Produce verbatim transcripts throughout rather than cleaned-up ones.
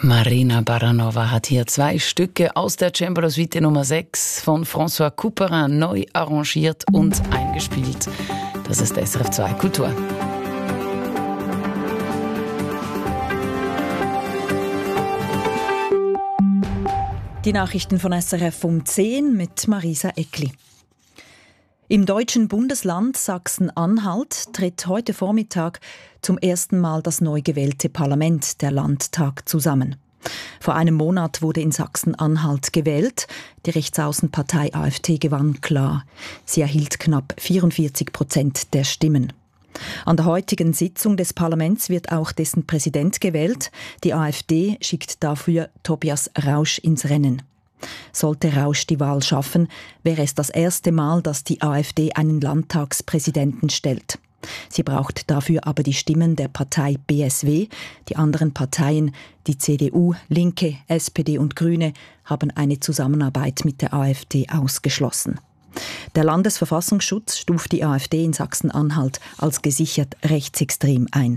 Marina Baranova hat hier zwei Stücke aus der Cembalo Suite Nummer sechs von François Couperin neu arrangiert und eingespielt. Das ist S R F zwei Kultur. Die Nachrichten von S R F um zehn mit Marisa Eckli. Im deutschen Bundesland Sachsen-Anhalt tritt heute Vormittag zum ersten Mal das neu gewählte Parlament, der Landtag, zusammen. Vor einem Monat wurde in Sachsen-Anhalt gewählt. Die Rechtsaußenpartei AfD gewann klar. Sie erhielt knapp vierundvierzig Prozent der Stimmen. An der heutigen Sitzung des Parlaments wird auch dessen Präsident gewählt. Die AfD schickt dafür Tobias Rausch ins Rennen. Sollte Rausch die Wahl schaffen, wäre es das erste Mal, dass die AfD einen Landtagspräsidenten stellt. Sie braucht dafür aber die Stimmen der Partei B S W. Die anderen Parteien, die C D U, Linke, S P D und Grüne, haben eine Zusammenarbeit mit der AfD ausgeschlossen. Der Landesverfassungsschutz stuft die AfD in Sachsen-Anhalt als gesichert rechtsextrem ein.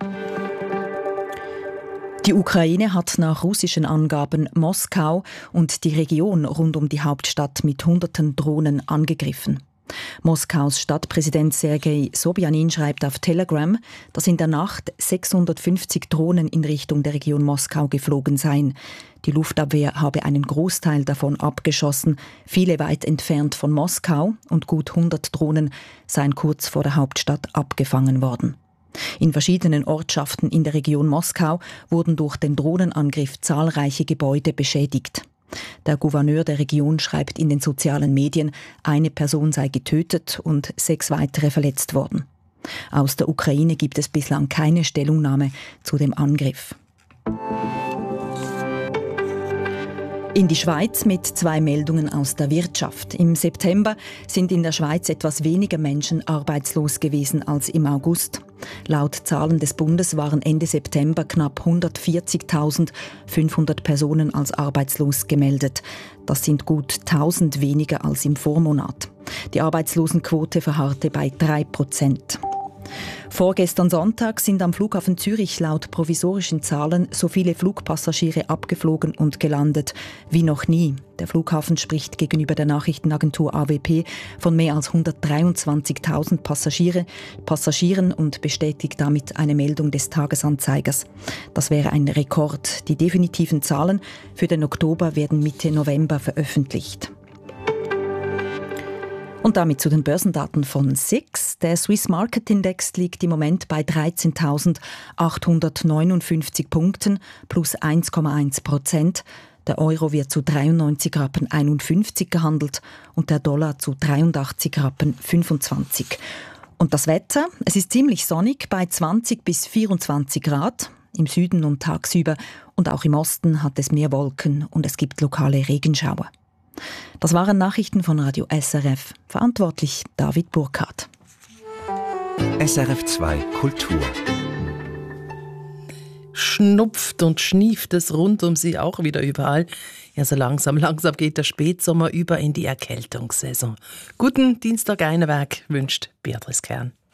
Die Ukraine hat nach russischen Angaben Moskau und die Region rund um die Hauptstadt mit hunderten Drohnen angegriffen. Moskaus Stadtpräsident Sergei Sobjanin schreibt auf Telegram, dass in der Nacht sechshundertfünfzig Drohnen in Richtung der Region Moskau geflogen seien. Die Luftabwehr habe einen Großteil davon abgeschossen, viele weit entfernt von Moskau, und gut hundert Drohnen seien kurz vor der Hauptstadt abgefangen worden. In verschiedenen Ortschaften in der Region Moskau wurden durch den Drohnenangriff zahlreiche Gebäude beschädigt. Der Gouverneur der Region schreibt in den sozialen Medien, eine Person sei getötet und sechs weitere verletzt worden. Aus der Ukraine gibt es bislang keine Stellungnahme zu dem Angriff. In die Schweiz mit zwei Meldungen aus der Wirtschaft. Im September sind in der Schweiz etwas weniger Menschen arbeitslos gewesen als im August. Laut Zahlen des Bundes waren Ende September knapp hundertvierzigtausendfünfhundert Personen als arbeitslos gemeldet. Das sind gut tausend weniger als im Vormonat. Die Arbeitslosenquote verharrte bei drei Prozent. Vorgestern Sonntag sind am Flughafen Zürich laut provisorischen Zahlen so viele Flugpassagiere abgeflogen und gelandet wie noch nie. Der Flughafen spricht gegenüber der Nachrichtenagentur A W P von mehr als hundertdreiundzwanzigtausend Passagiere, Passagieren und bestätigt damit eine Meldung des Tagesanzeigers. Das wäre ein Rekord. Die definitiven Zahlen für den Oktober werden Mitte November veröffentlicht. Und damit zu den Börsendaten von S I X. Der Swiss Market Index liegt im Moment bei dreizehntausendachthundertneunundfünfzig Punkten, plus eins Komma eins Prozent. Der Euro wird zu dreiundneunzig Rappen einundfünfzig gehandelt und der Dollar zu dreiundachtzig Rappen fünfundzwanzig. Und das Wetter? Es ist ziemlich sonnig bei zwanzig bis vierundzwanzig Grad. Im Süden und tagsüber und auch im Osten hat es mehr Wolken und es gibt lokale Regenschauer. Das waren Nachrichten von Radio S R F. Verantwortlich David Burkhardt. S R F zwei Kultur. Schnupft und schnieft es rund um sie auch wieder überall. Ja, so langsam, langsam geht der Spätsommer über in die Erkältungssaison. Guten Dienstag Einerwerk wünscht Beatrice Kern.